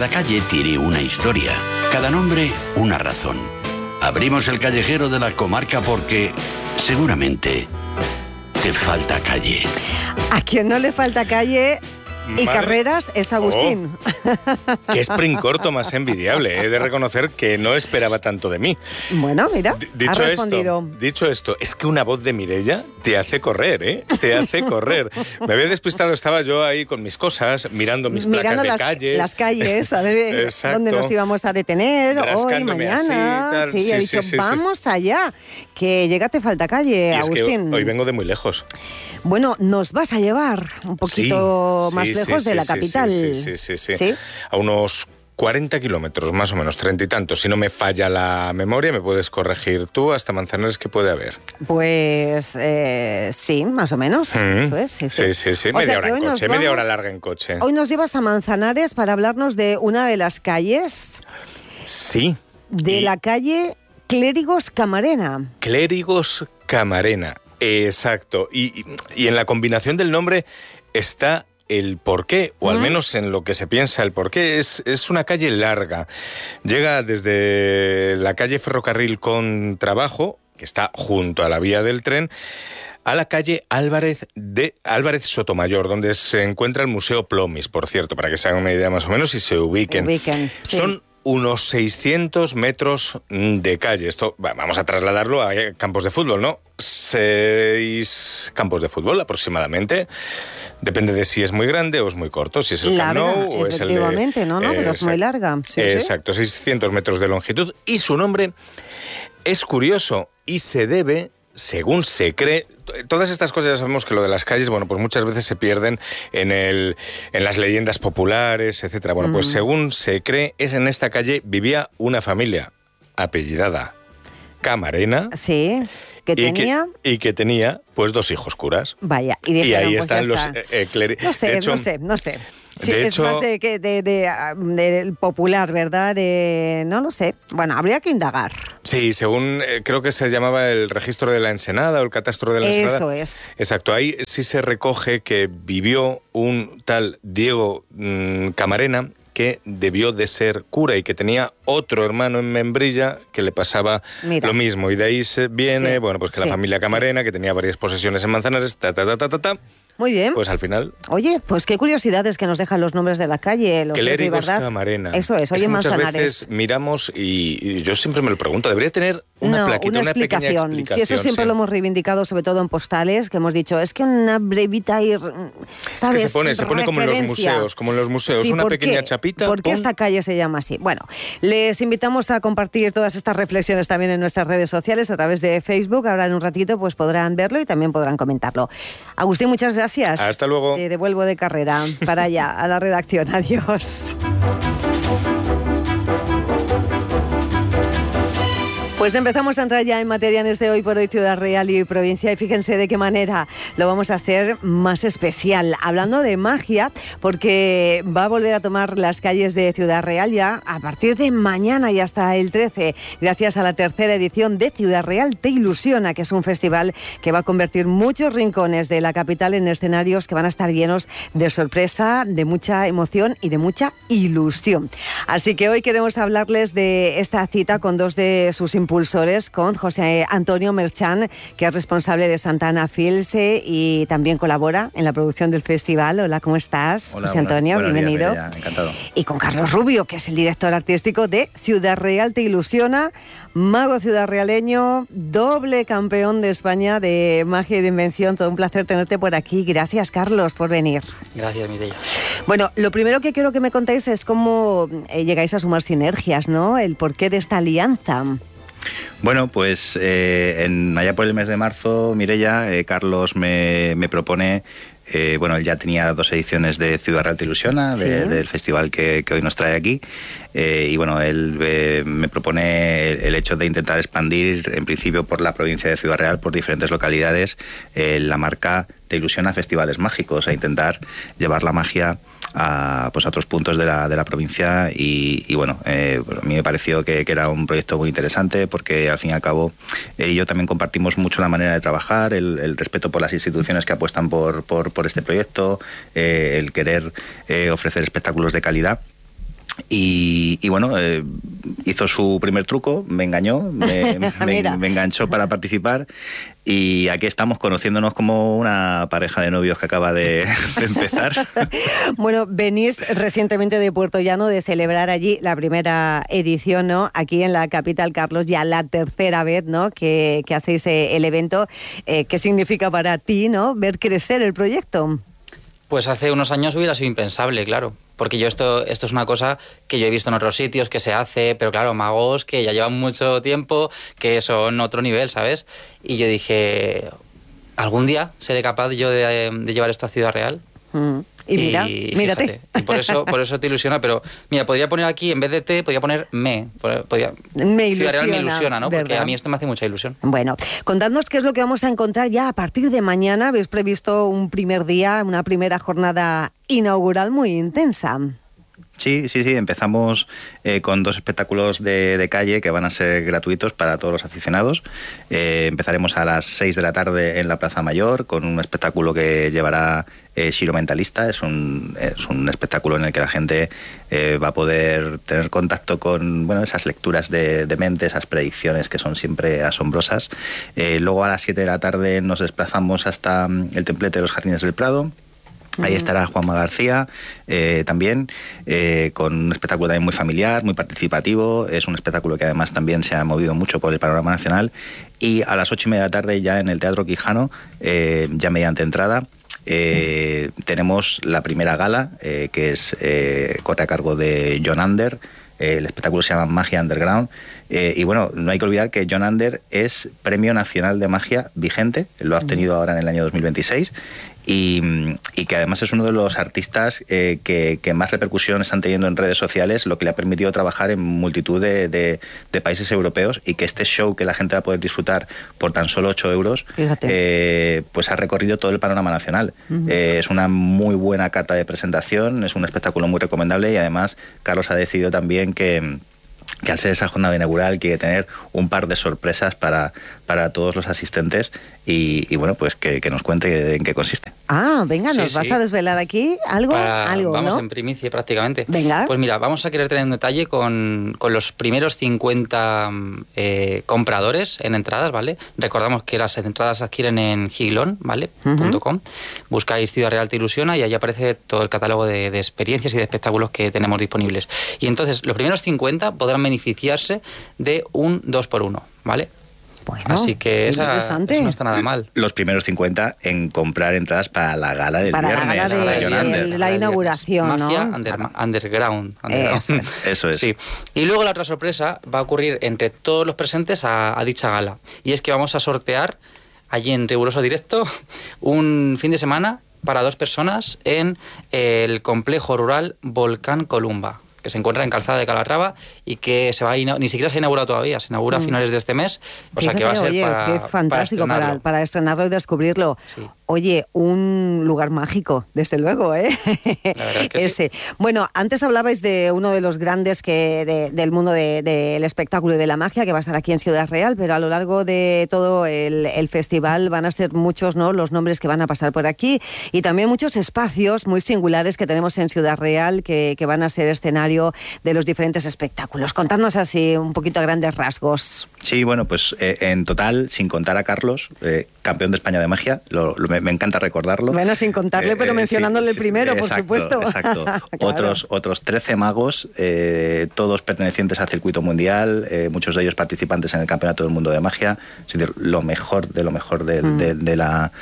Cada calle tiene una historia, cada nombre una razón. Abrimos el callejero de la comarca porque seguramente te falta calle. A quien no le falta calle y carreras es Agustín. Qué sprint corto más envidiable. He de reconocer que no esperaba tanto de mí. Bueno, mira, ha respondido. Dicho esto, es que una voz de Mireia te hace correr, ¿eh? Te hace correr. Me había despistado, estaba yo ahí con mis cosas, mirando mis placas de calles. Las calles, a ver dónde nos íbamos a detener hoy, mañana. Así, tal. Sí, he dicho, vamos allá, que llega te falta calle, y Agustín. Es que hoy vengo de muy lejos. Bueno, nos vas a llevar un poquito más lejos de la capital. Sí. A unos 40 kilómetros, más o menos, 30 y tantos. Si no me falla la memoria, me puedes corregir tú, hasta Manzanares, ¿qué puede haber? Pues sí, más o menos. Eso es. Sí. Media hora en coche, media hora larga en coche. Hoy nos llevas a Manzanares para hablarnos de una de las calles. Sí. De la calle Clérigos Camarena. Clérigos Camarena, exacto. Y en la combinación del nombre está el porqué, o al menos en lo que se piensa el porqué. Es una calle larga. Llega desde la calle Ferrocarril con Trabajo, que está junto a la vía del tren, a la calle Álvarez Sotomayor, donde se encuentra el Museo Plomis, por cierto, para que se hagan una idea más o menos y se ubiquen. Sí. Son unos 600 metros de calle. Esto vamos a trasladarlo a campos de fútbol, ¿no? 6 campos de fútbol aproximadamente. Depende de si es muy grande o es muy corto, si es el Camp Nou o es el de... Efectivamente, ¿no? Pero es muy larga. Exacto, 600 metros de longitud. Y su nombre es curioso y se debe, según se cree... Todas estas cosas ya sabemos que lo de las calles, bueno, pues muchas veces se pierden en las leyendas populares, etcétera. Bueno, pues según se cree, en esta calle vivía una familia apellidada Camarena. Sí. ¿Que tenía? Y que tenía, pues, 2 hijos curas. Vaya, y dijeron, ahí pues están los No sé. Sí, de hecho, es más del popular, ¿verdad? No lo sé. Bueno, habría que indagar. Sí, según creo que se llamaba el registro de la Ensenada o el catastro de la Ensenada. Eso es. Exacto, ahí sí se recoge que vivió un tal Diego Camarena, que debió de ser cura y que tenía otro hermano en Membrilla que le pasaba lo mismo. Y de ahí se viene, bueno, pues que la familia Camarena, que tenía varias posesiones en Manzanares, Muy bien. Pues al final... Oye, pues qué curiosidades que nos dejan los nombres de la calle. Clérigos Camarena. Eso es, oye, Manzanares. Muchas veces miramos y yo siempre me lo pregunto, debería tener una plaquita, una pequeña explicación. Sí, eso siempre lo hemos reivindicado, sobre todo en postales, que hemos dicho, es que una brevita y, ¿sabes? Es que se pone como en los museos, sí, una pequeña chapita. ¿Por qué esta calle se llama así? Bueno, les invitamos a compartir todas estas reflexiones también en nuestras redes sociales, a través de Facebook. Ahora en un ratito pues podrán verlo y también podrán comentarlo. Agustín, muchas gracias. Hasta luego. Te devuelvo de carrera para allá, a la redacción. Adiós. Pues empezamos a entrar ya en materia en este Hoy por Hoy Ciudad Real y Provincia, y fíjense de qué manera lo vamos a hacer más especial, hablando de magia, porque va a volver a tomar las calles de Ciudad Real ya a partir de mañana y hasta el 13, gracias a la tercera edición de Ciudad Real Te Ilusiona, que es un festival que va a convertir muchos rincones de la capital en escenarios que van a estar llenos de sorpresa, de mucha emoción y de mucha ilusión. Así que hoy queremos hablarles de esta cita con 2 de sus impulsores, con José Antonio Merchán, que es responsable de Santana Films y también colabora en la producción del festival. Hola, ¿cómo estás? Hola, José Antonio, bienvenido. Días, encantado. Y con Carlos Rubio, que es el director artístico de Ciudad Real Te Ilusiona, mago ciudadrealeño, doble campeón de España de magia y de invención. Todo un placer tenerte por aquí. Gracias, Carlos, por venir. Gracias, Mireia. Bueno, lo primero que quiero que me contéis es cómo llegáis a sumar sinergias, ¿no? El porqué de esta alianza. Bueno, pues allá por el mes de marzo, Mireia, Carlos me propone... bueno, él ya tenía 2 ediciones de Ciudad Real Te Ilusiona, del festival que hoy nos trae aquí. Y bueno, él me propone el hecho de intentar expandir, en principio por la provincia de Ciudad Real, por diferentes localidades, la marca Te Ilusiona Festivales Mágicos, a intentar llevar la magia a otros puntos de la provincia y bueno, a mí me pareció que era un proyecto muy interesante, porque al fin y al cabo él y yo también compartimos mucho la manera de trabajar, el respeto por las instituciones que apuestan por este proyecto, el querer ofrecer espectáculos de calidad. Y bueno, hizo su primer truco, me engañó, me enganchó para participar. Y aquí estamos conociéndonos como una pareja de novios que acaba de empezar. Bueno, venís recientemente de Puerto Llano de celebrar allí la primera edición, ¿no? Aquí en la capital, Carlos, ya la tercera vez, ¿no? que hacéis el evento. ¿Qué significa para ti, ¿no? ver crecer el proyecto? Pues hace unos años hubiera sido impensable, claro. Porque yo esto es una cosa que yo he visto en otros sitios que se hace, pero claro, magos que ya llevan mucho tiempo, que son otro nivel, ¿sabes? Y yo dije, ¿algún día seré capaz yo de llevar esto a Ciudad Real? Y mira, mírate. Fíjate, y por eso te ilusiona, pero mira, podría poner aquí, en vez de te, podría poner me. Ciudad Real me ilusiona, ¿no? Porque a mí esto me hace mucha ilusión. Bueno, contadnos qué es lo que vamos a encontrar ya a partir de mañana. Habéis previsto un primer día, una primera jornada inaugural muy intensa. Sí, empezamos con 2 espectáculos de calle que van a ser gratuitos para todos los aficionados. Empezaremos a las 6 de la tarde en la Plaza Mayor con un espectáculo que llevará Shiro Mentalista. Es un espectáculo en el que la gente va a poder tener contacto con esas lecturas de mente, esas predicciones que son siempre asombrosas. Luego a las 7 de la tarde nos desplazamos hasta el templete de los Jardines del Prado. Ahí estará Juanma García también, con un espectáculo también muy familiar, muy participativo. Es un espectáculo que además también se ha movido mucho por el panorama nacional. Y a las 8:30 de la tarde ya en el Teatro Quijano, ya mediante entrada, tenemos la primera gala, que corre a cargo de John Ander. El espectáculo se llama Magia Underground. Y bueno, no hay que olvidar que John Ander es Premio Nacional de Magia vigente, lo ha obtenido ahora en el año 2026. Y que además es uno de los artistas que más repercusión están teniendo en redes sociales, lo que le ha permitido trabajar en multitud de países europeos, y que este show que la gente va a poder disfrutar por tan solo 8 euros, pues ha recorrido todo el panorama nacional. Es una muy buena carta de presentación, es un espectáculo muy recomendable, y además Carlos ha decidido también que al ser esa jornada inaugural quiere tener un par de sorpresas para todos los asistentes, y bueno, pues que nos cuente en qué consiste. Venga, ¿nos vas a desvelar aquí algo? Vamos, ¿no? en primicia prácticamente. Venga. Pues mira, vamos a querer tener un detalle con los primeros 50 compradores en entradas, ¿vale? Recordamos que las entradas se adquieren en Giglón, ¿vale? .com. Buscáis Ciudad Real te ilusiona y ahí aparece todo el catálogo de experiencias y de espectáculos que tenemos disponibles. Y entonces, los primeros 50 podrán beneficiarse de un 2x1, ¿vale? Bueno, así que eso no está nada mal. Los primeros 50 en comprar entradas para la gala del viernes. Para la gala de la inauguración, Magia, ¿no? Underground. Eso es. Sí. Y luego la otra sorpresa va a ocurrir entre todos los presentes a dicha gala. Y es que vamos a sortear allí en riguroso directo un fin de semana para 2 personas en el complejo rural Volcán Columba, que se encuentra en Calzada de Calatrava y que ni siquiera se ha inaugurado todavía, se inaugura a finales de este mes, o sea que va a ser qué fantástico para estrenarlo y descubrirlo. Sí. Oye, un lugar mágico, desde luego, ¿eh? La verdad que ese. Sí. Bueno, antes hablabais de uno de los grandes del mundo del espectáculo y de la magia, que va a estar aquí en Ciudad Real, pero a lo largo de todo el festival van a ser muchos, ¿no?, los nombres que van a pasar por aquí, y también muchos espacios muy singulares que tenemos en Ciudad Real que van a ser escenario de los diferentes espectáculos. Contadnos así un poquito a grandes rasgos. Sí, bueno, pues en total, sin contar a Carlos, campeón de España de magia, me encanta recordarlo. Bueno, sin contarle, pero mencionándole el primero, exacto, por supuesto. Exacto. Claro. Otros 13 magos, todos pertenecientes al circuito mundial, muchos de ellos participantes en el Campeonato del Mundo de Magia, es decir, lo mejor de lo mejor de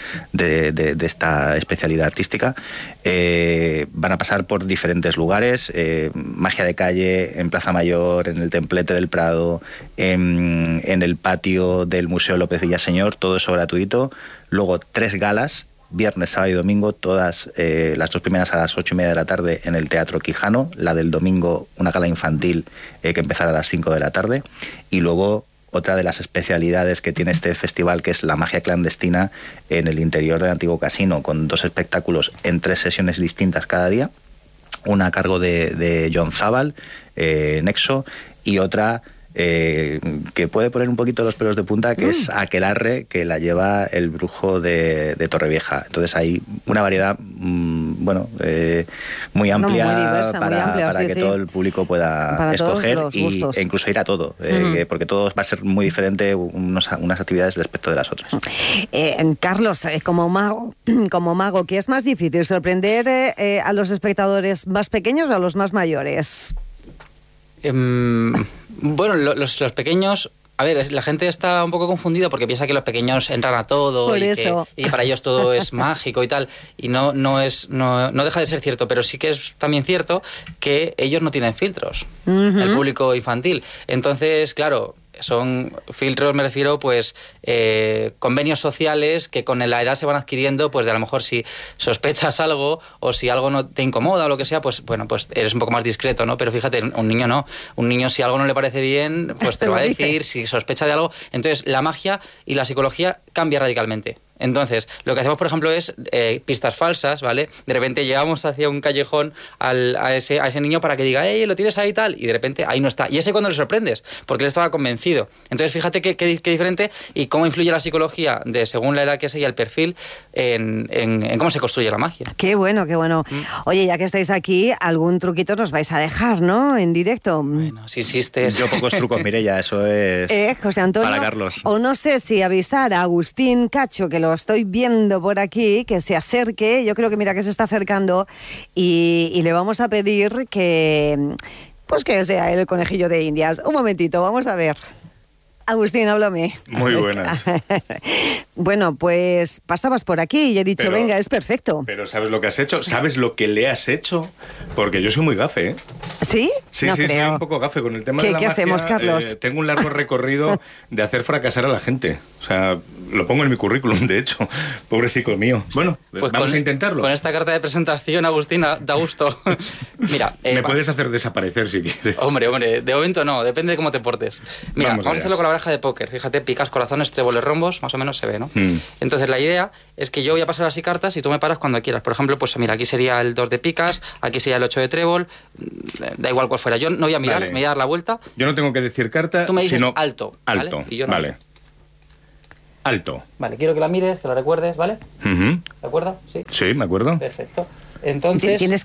esta especialidad artística. Van a pasar por diferentes lugares, magia de calle, en Plaza Mayor, en el Templete del Prado, en el patio del Museo López Villaseñor, todo eso gratuito. Luego 3 galas, viernes, sábado y domingo, todas las 2 primeras a las 8:30 de la tarde en el Teatro Quijano, la del domingo una gala infantil que empezará a las 5 de la tarde, y luego otra de las especialidades que tiene este festival, que es la magia clandestina en el interior del antiguo casino, con 2 espectáculos en 3 sesiones distintas cada día, una a cargo de John Zabal, Nexo, y otra que puede poner un poquito los pelos de punta, que es Aquelarre, que la lleva el brujo de Torrevieja. Entonces hay una variedad muy amplia, muy diversa, para, muy amplia, para sí, que sí. todo el público pueda Para escoger todos los gustos. e incluso ir a todo, porque todo va a ser muy diferente unas actividades respecto de las otras. Carlos, como mago, ¿qué es más difícil? ¿Sorprender a los espectadores más pequeños o a los más mayores? Bueno, los pequeños... A ver, la gente está un poco confundida porque piensa que los pequeños entran a todo y que para ellos todo es mágico y tal. Y no deja de ser cierto, pero sí que es también cierto que ellos no tienen filtros, el público infantil. Entonces, claro, son filtros, me refiero, pues convenios sociales que con la edad se van adquiriendo, pues de a lo mejor si sospechas algo o si algo no te incomoda o lo que sea, pues bueno, pues eres un poco más discreto, ¿no? Pero fíjate, un niño no. Un niño, si algo no le parece bien, pues te lo va a decir, si sospecha de algo. Entonces, la magia y la psicología cambia radicalmente. Entonces, lo que hacemos, por ejemplo, es pistas falsas, ¿vale? De repente llegamos hacia un callejón a ese niño para que diga, ¡ey, lo tienes ahí y tal! Y de repente ahí no está. Y ese cuando le sorprendes, porque él estaba convencido. Entonces, fíjate qué diferente y cómo influye la psicología, según la edad que sea y el perfil, en cómo se construye la magia. Qué bueno, qué bueno. Oye, ya que estáis aquí, algún truquito nos vais a dejar, ¿no? En directo. Bueno, si insistes. Yo pocos trucos, Mireia, eso es José Antonio, para Carlos. O no sé si avisar a Agustín Cacho, que lo estoy viendo por aquí, que se acerque. Yo creo que mira que se está acercando y le vamos a pedir que sea el conejillo de Indias. Un momentito, vamos a ver. Agustín, háblame. Muy buenas. Bueno, pues pasabas por aquí y he dicho, venga, es perfecto. Pero ¿sabes lo que has hecho? ¿Sabes lo que le has hecho? Porque yo soy muy gafe, ¿eh? ¿Sí? Sí, no sí, creo. soy un poco gafe con el tema de la ¿Qué magia. hacemos, Carlos? Tengo un largo recorrido de hacer fracasar a la gente. O sea, lo pongo en mi currículum, de hecho. Pobrecito mío. Bueno, pues vamos a intentarlo. Con esta carta de presentación, Agustín, da gusto. Mira, me puedes hacer desaparecer si quieres. Hombre, de momento no, depende de cómo te portes. Mira, vamos a hacerlo con la baraja de póker. Fíjate, picas, corazones, tréboles, rombos, más o menos se ve, ¿no? Entonces la idea es que yo voy a pasar así cartas y tú me paras cuando quieras. Por ejemplo, pues mira, aquí sería el 2 de picas, aquí sería el 8 de trébol, da igual cuál fuera. Yo no voy a mirar, me voy a dar la vuelta. Yo no tengo que decir carta, tú me dices sino alto. Alto, ¿vale? Y yo no. Vale. Alto. Vale, quiero que la mires, que la recuerdes, ¿vale? ¿De acuerdo? Sí. Sí, me acuerdo. Perfecto. Entonces... Tienes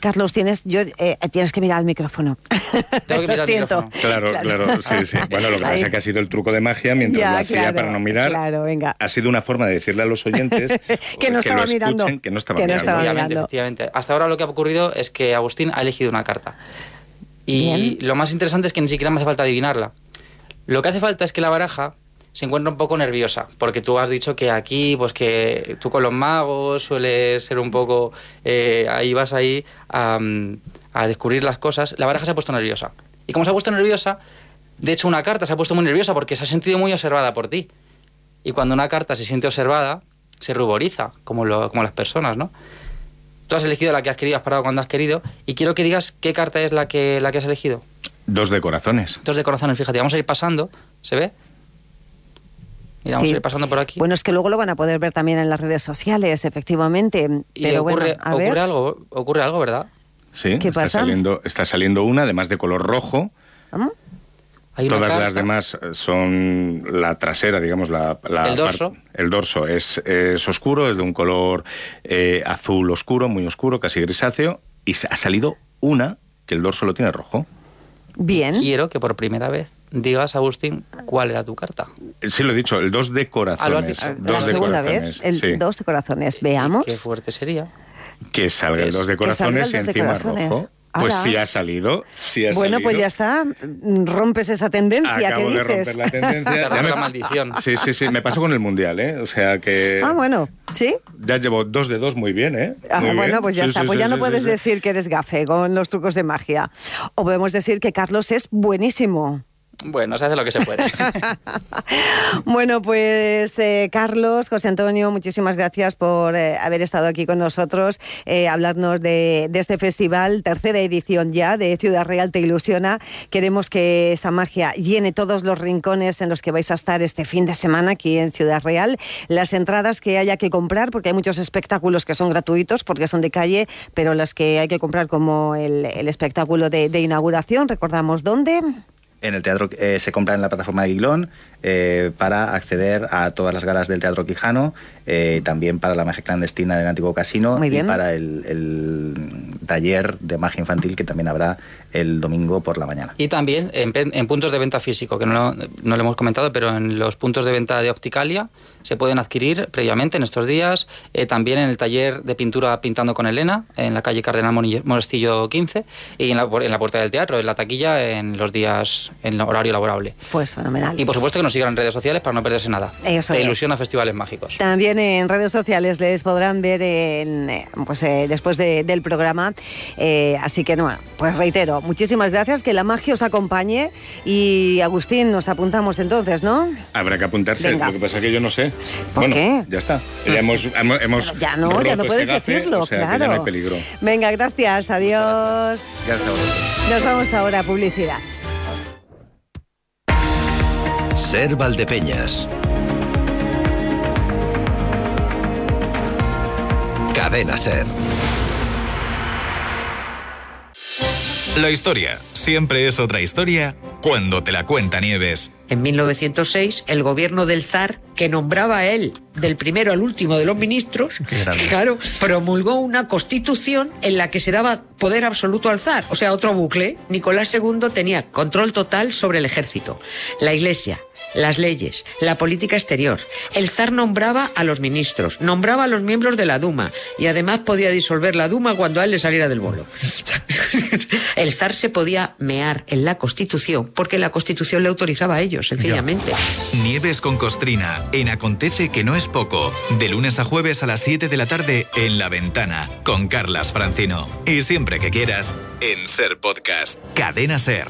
que mirar al micrófono. Tengo que mirar Lo siento. al micrófono. Claro, sí. Bueno, lo que pasa es que ha sido el truco de magia mientras lo hacía para no mirar. Claro, venga. Ha sido una forma de decirle a los oyentes que no estaba lo escuchen, mirando. que no estaba mirando. Efectivamente. Hasta ahora lo que ha ocurrido es que Agustín ha elegido una carta. Y lo más interesante es que ni siquiera me hace falta adivinarla. Lo que hace falta es que la baraja se encuentra un poco nerviosa, porque tú has dicho que aquí, pues que tú con los magos sueles ser un poco, vas ahí a descubrir las cosas. La baraja se ha puesto nerviosa. Y como se ha puesto nerviosa, de hecho una carta se ha puesto muy nerviosa porque se ha sentido muy observada por ti. Y cuando una carta se siente observada, se ruboriza, como las personas, ¿no? Tú has elegido la que has querido, has parado cuando has querido, y quiero que digas qué carta es la que has elegido. 2 de corazones. 2 de corazones, fíjate, vamos a ir pasando, ¿se ve? Mira, vamos a ir pasando por aquí. Bueno, es que luego lo van a poder ver también en las redes sociales, efectivamente. Pero ocurre algo, ¿verdad? Sí, ¿Qué pasa? Está saliendo una, además de color rojo. ¿Cómo? Todas las demás son la trasera, digamos, el dorso. El dorso es oscuro, es de un color azul oscuro, muy oscuro, casi grisáceo, y ha salido una que el dorso lo tiene rojo. Bien. Quiero que por primera vez digas, Agustín, cuál era tu carta. Sí, lo he dicho, el 2 de corazones. La segunda vez, el 2 de corazones. Veamos. Qué fuerte sería. Que salga el 2 de corazones y encima rojo. Pues sí ha salido, Bueno, pues ya está, rompes esa tendencia. Acabo ¿qué de dices? romper la tendencia. Ya la maldición. Sí, me pasó con el Mundial, ¿eh? O sea que... Bueno, ¿sí? Ya llevo 2 de 2 muy bien, ¿eh? Muy bueno, bien. pues ya está. Pues ya no puedes decir que eres gafe con los trucos de magia. O podemos decir que Carlos es buenísimo. Bueno, se hace lo que se puede. Bueno, pues Carlos, José Antonio, muchísimas gracias por haber estado aquí con nosotros, hablarnos de este festival, tercera edición ya de Ciudad Real Te Ilusiona. Queremos que esa magia llene todos los rincones en los que vais a estar este fin de semana aquí en Ciudad Real. Las entradas que haya que comprar, porque hay muchos espectáculos que son gratuitos porque son de calle, pero las que hay que comprar como el espectáculo de inauguración, recordamos dónde. En el teatro se compra en la plataforma de Guilón, para acceder a todas las galas del Teatro Quijano, también para la magia clandestina del antiguo casino y para el taller de magia infantil que también habrá el domingo por la mañana. Y también en puntos de venta físico, que no lo hemos comentado, pero en los puntos de venta de Opticalia se pueden adquirir previamente en estos días, también en el taller de pintura Pintando con Elena, en la calle Cardenal Monestillo 15, y en la Puerta del Teatro, en la taquilla, en los días, en horario laborable. Pues fenomenal. Y por supuesto que nos sigan en redes sociales para no perderse nada. Eso Te es. ilusiona Festivales Mágicos. También en redes sociales les podrán ver después del programa. Así que, no, pues reitero, muchísimas gracias, que la magia os acompañe. Y Agustín, nos apuntamos entonces, ¿no? Habrá que apuntarse. Venga. Lo que pasa es que yo no sé. ¿Por qué? Ya está. Ya hemos Ya no roto puedes ese gafe, decirlo, o sea, que claro. ya no hay peligro. Venga, gracias, adiós. Gracias a vosotros. Nos vamos ahora a publicidad. Ser Valdepeñas. Cadena Ser. La historia siempre es otra historia cuando te la cuenta Nieves. En 1906, el gobierno del zar, que nombraba a él del primero al último de los ministros, claro, promulgó una constitución en la que se daba poder absoluto al zar. O sea, otro bucle. Nicolás II tenía control total sobre el ejército, la iglesia, las leyes, la política exterior. El zar nombraba a los ministros, nombraba a los miembros de la Duma y además podía disolver la Duma cuando a él le saliera del bolo. El zar se podía mear en la Constitución porque la Constitución le autorizaba a ellos, sencillamente. Nieves con Costrina, en Acontece que no es poco, de lunes a jueves a las 7 de la tarde en La Ventana, con Carlas Francino. Y siempre que quieras, en Ser Podcast, Cadena Ser.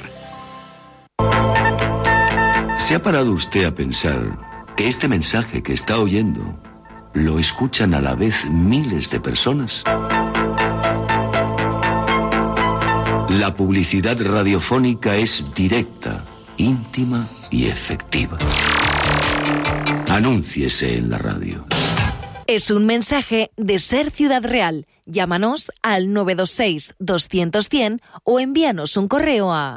¿Se ha parado usted a pensar que este mensaje que está oyendo lo escuchan a la vez miles de personas? La publicidad radiofónica es directa, íntima y efectiva. Anúnciese en la radio. Es un mensaje de Ser Ciudad Real. Llámanos al 926 200 100 o envíanos un correo a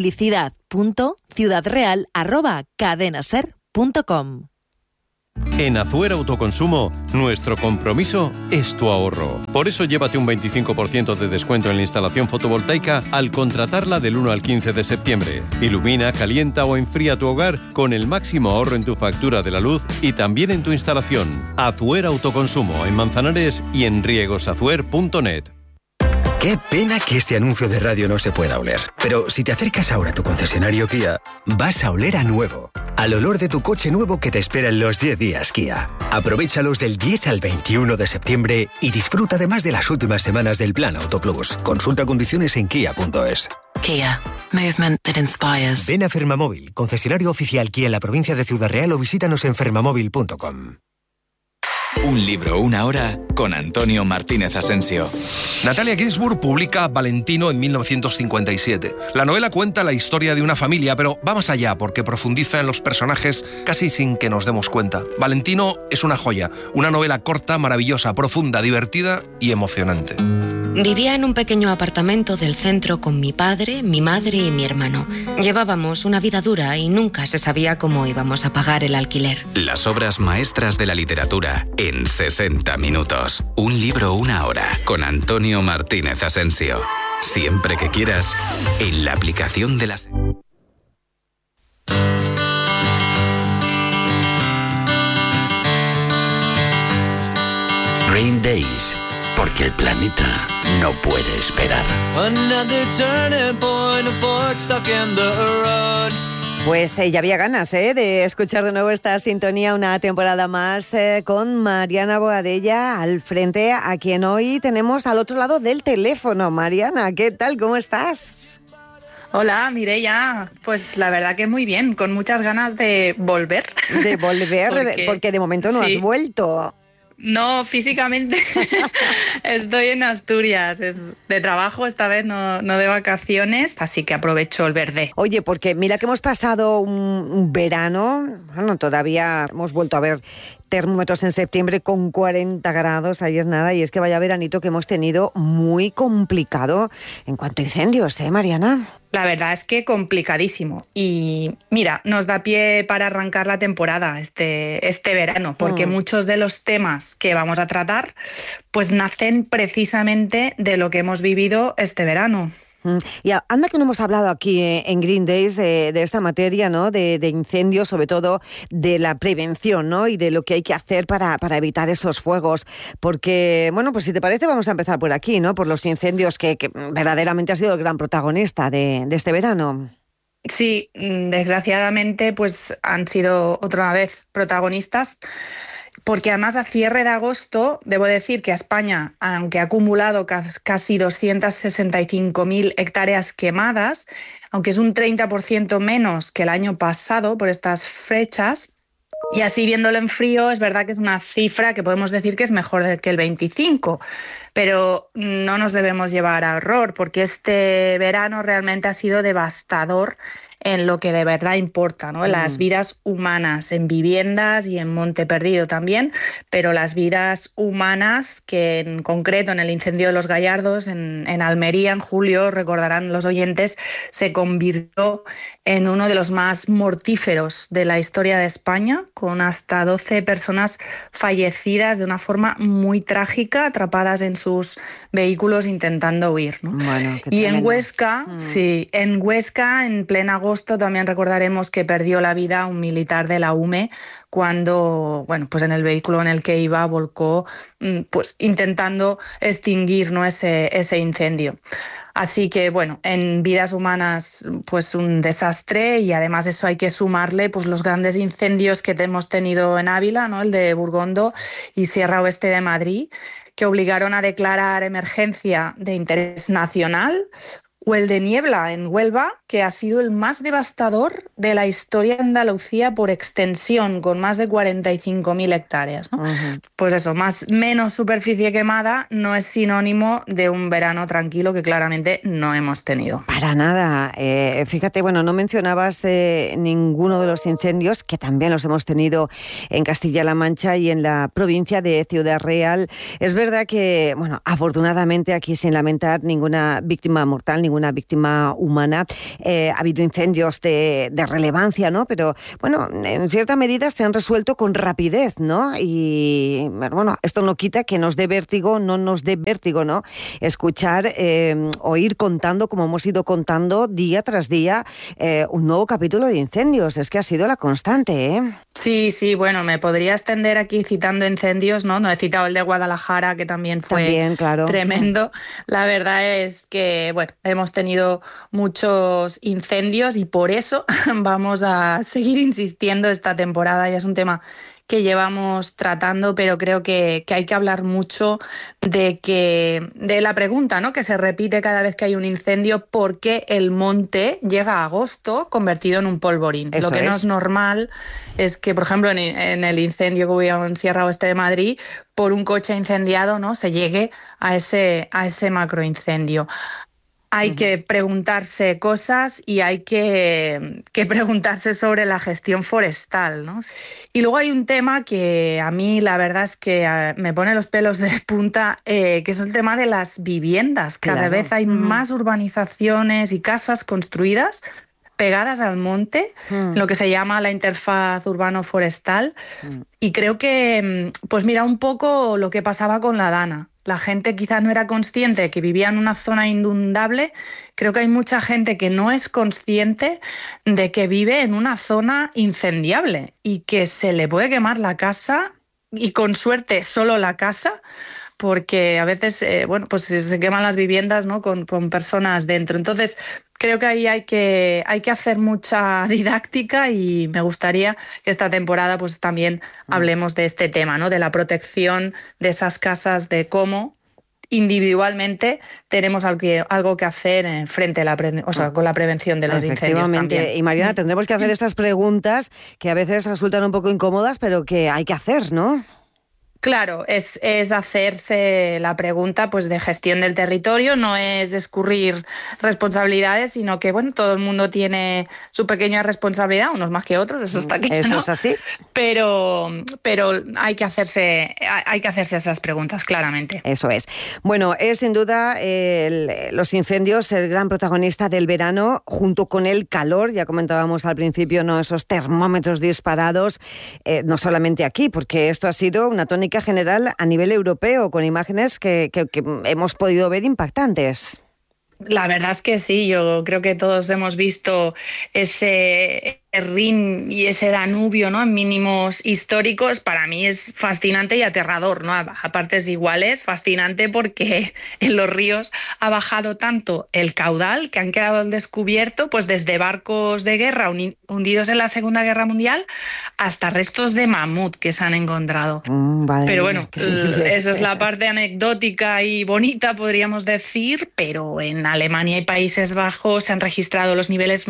publicidad.ciudadreal@cadenaser.com. En Azuer Autoconsumo, nuestro compromiso es tu ahorro. Por eso llévate un 25% de descuento en la instalación fotovoltaica al contratarla del 1 al 15 de septiembre. Ilumina, calienta o enfría tu hogar con el máximo ahorro en tu factura de la luz y también en tu instalación. Azuer Autoconsumo, en Manzanares y en riegosazuer.net. Qué pena que este anuncio de radio no se pueda oler. Pero si te acercas ahora a tu concesionario Kia, vas a oler a nuevo. Al olor de tu coche nuevo que te espera en los 10 días Kia. Aprovéchalos del 10 al 21 de septiembre y disfruta además de las últimas semanas del Plan Auto Plus. Consulta condiciones en kia.es. Kia. Movement that inspires. Ven a Fermamóvil, concesionario oficial Kia en la provincia de Ciudad Real, o visítanos en fermamóvil.com. Un libro, una hora, con Antonio Martínez Asensio. Natalia Ginzburg publica Valentino en 1957. La novela cuenta la historia de una familia, pero va más allá porque profundiza en los personajes casi sin que nos demos cuenta. Valentino es una joya, una novela corta, maravillosa, profunda, divertida y emocionante. Vivía en un pequeño apartamento del centro con mi padre, mi madre y mi hermano. Llevábamos una vida dura y nunca se sabía cómo íbamos a pagar el alquiler. Las obras maestras de la literatura en 60 minutos. Un libro, una hora, con Antonio Martínez Asensio. Siempre que quieras, en la aplicación de las... Green Days, porque el planeta no puede esperar. Pues ya había ganas de escuchar de nuevo esta sintonía una temporada más con Mariana Boadella al frente, a quien hoy tenemos al otro lado del teléfono. Mariana, ¿qué tal? ¿Cómo estás? Hola, Mireia. Pues la verdad que muy bien, con muchas ganas de volver. De volver, porque de momento no has vuelto. No, físicamente estoy en Asturias, es de trabajo esta vez, no de vacaciones, así que aprovecho el verde. Oye, porque mira que hemos pasado un verano, bueno, todavía hemos vuelto a ver termómetros en septiembre con 40 grados, ahí es nada, y es que vaya veranito que hemos tenido muy complicado en cuanto a incendios, Mariana? La verdad es que complicadísimo. Y mira, nos da pie para arrancar la temporada este verano, porque muchos de los temas que vamos a tratar pues nacen precisamente de lo que hemos vivido este verano. Y anda que no hemos hablado aquí en Green Days de esta materia, ¿no? De incendios, sobre todo de la prevención, ¿no? Y de lo que hay que hacer para evitar esos fuegos. Porque, bueno, pues si te parece vamos a empezar por aquí, ¿no? Por los incendios que verdaderamente ha sido el gran protagonista de este verano. Sí, desgraciadamente pues han sido otra vez protagonistas. Porque además a cierre de agosto, debo decir que a España, aunque ha acumulado casi 265.000 hectáreas quemadas, aunque es un 30% menos que el año pasado por estas fechas, y así viéndolo en frío, es verdad que es una cifra que podemos decir que es mejor que el 25%, pero no nos debemos llevar a error, porque este verano realmente ha sido devastador en lo que de verdad importa, ¿no? Las vidas humanas, en viviendas y en Monte Perdido también, pero las vidas humanas que en concreto en el incendio de Los Gallardos, en Almería, en julio, recordarán los oyentes, se convirtió en uno de los más mortíferos de la historia de España, con hasta 12 personas fallecidas de una forma muy trágica, atrapadas en sus vehículos intentando huir, ¿no? Bueno, y en Huesca, sí, en Huesca, en plena agosto, también recordaremos que perdió la vida un militar de la UME cuando, bueno, pues en el vehículo en el que iba volcó, pues intentando extinguir, ¿no? ese incendio. Así que, bueno, en vidas humanas, pues un desastre, y además eso hay que sumarle pues los grandes incendios que hemos tenido en Ávila, ¿no? El de Burgondo y Sierra Oeste de Madrid, que obligaron a declarar emergencia de interés nacional, o el de Niebla en Huelva, que ha sido el más devastador de la historia de Andalucía por extensión, con más de 45.000 hectáreas, ¿no? Pues eso, menos superficie quemada no es sinónimo de un verano tranquilo, que claramente no hemos tenido. Para nada. Fíjate, bueno, no mencionabas ninguno de los incendios, que también los hemos tenido en Castilla-La Mancha y en la provincia de Ciudad Real. Es verdad que, bueno, afortunadamente aquí sin lamentar ninguna víctima mortal, ninguna víctima humana. Ha habido incendios de relevancia, ¿no? Pero, bueno, en cierta medida se han resuelto con rapidez, ¿no? Y, bueno, esto no quita que nos dé vértigo, ¿no? Escuchar o ir contando, como hemos ido contando día tras día, un nuevo capítulo de incendios. Es que ha sido la constante, ¿eh? Sí, bueno, me podría extender aquí citando incendios, ¿no? No he citado el de Guadalajara, que también fue claro, tremendo. La verdad es que, bueno, hemos tenido muchos incendios y por eso vamos a seguir insistiendo esta temporada. Ya es un tema que llevamos tratando, pero creo que hay que hablar mucho de la pregunta, ¿no? Que se repite cada vez que hay un incendio: ¿por qué el monte llega a agosto convertido en un polvorín? Eso. Lo que no es normal es que, por ejemplo, en el incendio que hubo en Sierra Oeste de Madrid, por un coche incendiado, ¿no? Se llegue a ese macroincendio. Hay que preguntarse cosas y hay que preguntarse sobre la gestión forestal, ¿no? Y luego hay un tema que a mí la verdad es que me pone los pelos de punta, que es el tema de las viviendas. Cada vez hay más urbanizaciones y casas construidas pegadas al monte, lo que se llama la interfaz urbano-forestal. Y creo que, pues mira, un poco lo que pasaba con la Dana. La gente quizás no era consciente de que vivía en una zona inundable. Creo que hay mucha gente que no es consciente de que vive en una zona incendiable y que se le puede quemar la casa, y con suerte solo la casa, porque a veces pues se queman las viviendas, ¿no? con personas dentro. Entonces creo que ahí hay que hacer mucha didáctica, y me gustaría que esta temporada pues también hablemos de este tema, ¿no? De la protección de esas casas, de cómo individualmente tenemos algo que hacer frente a con la prevención de los incendios también. Y Mariana, tendremos que hacer estas preguntas que a veces resultan un poco incómodas, pero que hay que hacer, ¿no? Claro, es hacerse la pregunta pues de gestión del territorio, no es escurrir responsabilidades, sino que bueno, todo el mundo tiene su pequeña responsabilidad, unos más que otros, eso está claro. Eso es así. Pero hay que hacerse esas preguntas, claramente. Eso es. Bueno, es sin duda los incendios el gran protagonista del verano, junto con el calor, ya comentábamos al principio, ¿no? Esos termómetros disparados, no solamente aquí, porque esto ha sido una tónica general a nivel europeo, con imágenes que hemos podido ver impactantes. La verdad es que sí, yo creo que todos hemos visto ese Rin y ese Danubio, ¿no? En mínimos históricos. Para mí es fascinante y aterrador, ¿no? A partes iguales, fascinante porque en los ríos ha bajado tanto el caudal que han quedado al descubierto, pues desde barcos de guerra hundidos en la Segunda Guerra Mundial hasta restos de mamut que se han encontrado. Pero bueno, esa es la parte anecdótica y bonita, podríamos decir, pero en Alemania y Países Bajos se han registrado los niveles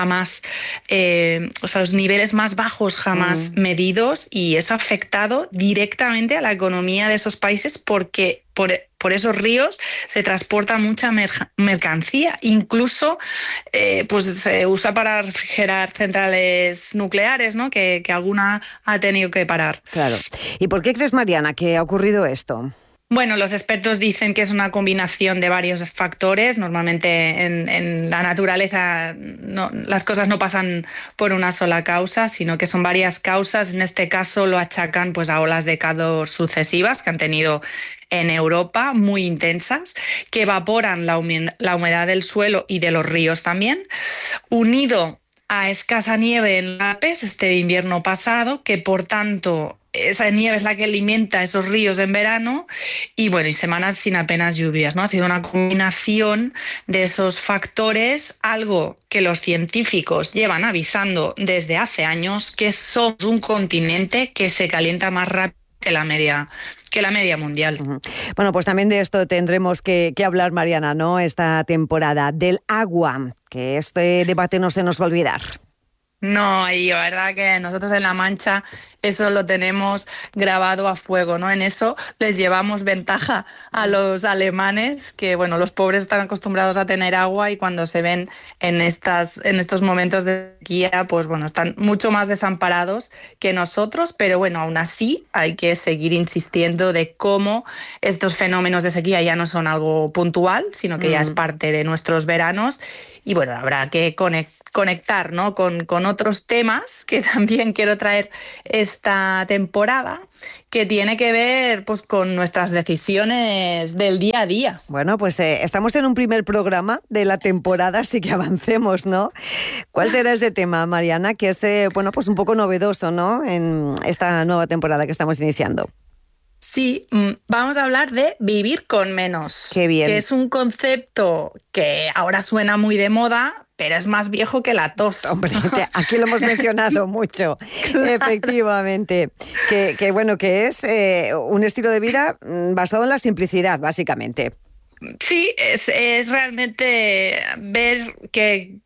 los niveles más bajos jamás medidos, y eso ha afectado directamente a la economía de esos países porque por esos ríos se transporta mucha mercancía, incluso pues se usa para refrigerar centrales nucleares, ¿no? que alguna ha tenido que parar. Claro. ¿Y por qué crees, Mariana, que ha ocurrido esto? Bueno, los expertos dicen que es una combinación de varios factores. Normalmente en la naturaleza las cosas no pasan por una sola causa, sino que son varias causas. En este caso lo achacan pues a olas de calor sucesivas que han tenido en Europa, muy intensas, que evaporan la humedad del suelo y de los ríos también, unido a escasa nieve en los Alpes este invierno pasado, que por tanto esa nieve es la que alimenta esos ríos en verano, y bueno, y semanas sin apenas lluvias, ¿no? Ha sido una combinación de esos factores, algo que los científicos llevan avisando desde hace años, que somos un continente que se calienta más rápido que la media mundial. Bueno, pues también de esto tendremos que hablar, Mariana, ¿no? Esta temporada del agua, que este debate no se nos va a olvidar. No, y la verdad que nosotros en La Mancha eso lo tenemos grabado a fuego, ¿no? En eso les llevamos ventaja a los alemanes, que bueno, los pobres están acostumbrados a tener agua, y cuando se ven en estos momentos de sequía, pues bueno, están mucho más desamparados que nosotros, pero bueno, aún así hay que seguir insistiendo de cómo estos fenómenos de sequía ya no son algo puntual, sino que ya es parte de nuestros veranos, y bueno, habrá que conectar, ¿no? con otros temas que también quiero traer esta temporada, que tiene que ver pues con nuestras decisiones del día a día. Bueno, pues estamos en un primer programa de la temporada, así que avancemos, ¿no? ¿Cuál será ese tema, Mariana, que es bueno, pues un poco novedoso, ¿no? En esta nueva temporada que estamos iniciando. Sí, vamos a hablar de vivir con menos. Qué bien. Que es un concepto que ahora suena muy de moda, pero es más viejo que la tos. Hombre, aquí lo hemos mencionado mucho, claro. Efectivamente. Que bueno, que es un estilo de vida basado en la simplicidad, básicamente. Sí, es realmente ver qué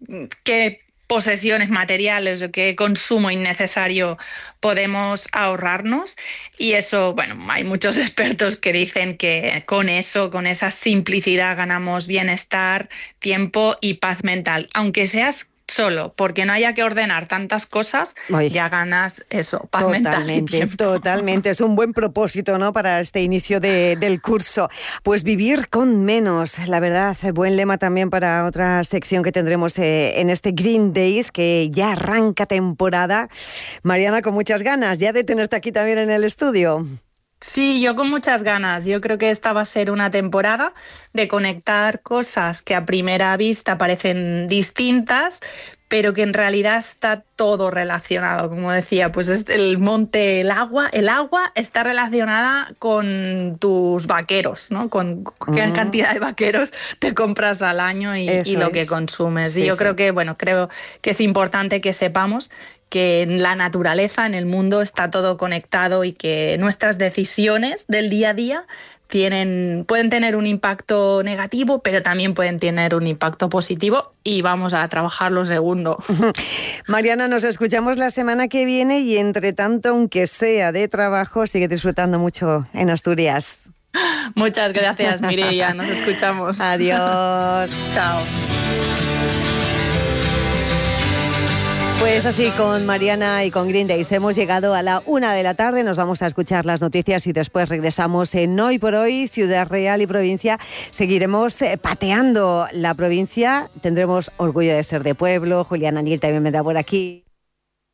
posesiones materiales o qué consumo innecesario podemos ahorrarnos, y eso, bueno, hay muchos expertos que dicen que con esa simplicidad ganamos bienestar, tiempo y paz mental, aunque seas solo porque no haya que ordenar tantas cosas. Ya ganas eso, paz mental. Totalmente, es un buen propósito, ¿no? Para este inicio del curso. Pues vivir con menos, la verdad, buen lema también para otra sección que tendremos en este Green Days, que ya arranca temporada. Mariana, con muchas ganas ya de tenerte aquí también en el estudio. Sí, yo con muchas ganas. Yo creo que esta va a ser una temporada de conectar cosas que a primera vista parecen distintas, pero que en realidad está todo relacionado. Como decía, pues es el monte, el agua está relacionada con tus vaqueros, ¿no? Con qué cantidad de vaqueros te compras al año y lo que consumes. Sí, y yo creo que es importante que sepamos que en la naturaleza, en el mundo, está todo conectado y que nuestras decisiones del día a día pueden tener un impacto negativo, pero también pueden tener un impacto positivo, y vamos a trabajar lo segundo. Mariana, nos escuchamos la semana que viene y, entre tanto, aunque sea de trabajo, sigue disfrutando mucho en Asturias. Muchas gracias, Mireia. Nos escuchamos. Adiós. Chao. Pues así, con Mariana y con Green Days hemos llegado a la 1 de la tarde. Nos vamos a escuchar las noticias y después regresamos en Hoy por Hoy, Ciudad Real y Provincia. Seguiremos pateando la provincia. Tendremos orgullo de ser de pueblo. Julián Añil también vendrá por aquí.